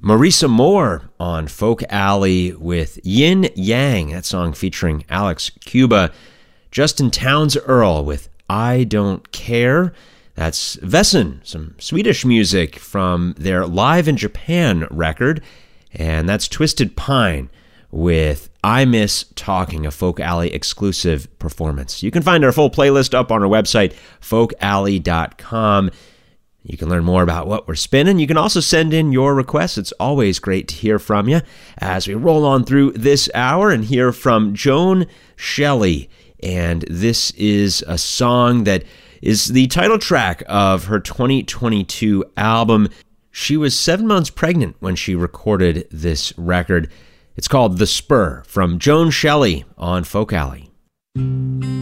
Marisa Moore on Folk Alley with Yin Yang, that song featuring Alex Cuba. Justin Townes Earl with I Don't Care. That's Vesson, some Swedish music from their Live in Japan record. And that's Twisted Pine with I Miss Talking, a Folk Alley exclusive performance. You can find our full playlist up on our website, folkalley.com. You can learn more about what we're spinning. You can also send in your requests. It's always great to hear from you as we roll on through this hour and hear from Joan Shelley. And this is a song that is the title track of her 2022 album. She was 7 months pregnant when she recorded this record. It's called The Spur from Joan Shelley on Folk Alley.